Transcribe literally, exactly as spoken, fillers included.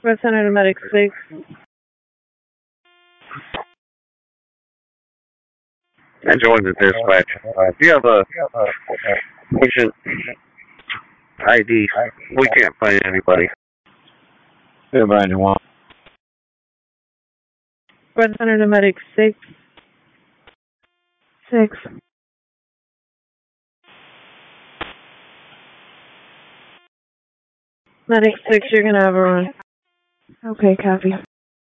Red Center to Medic six. I joined the dispatch. Uh, if you have a patient I D, we can't find anybody. Everybody you want. Red Center to Medic six. Six. Medic six, you're gonna have a run. Okay, copy.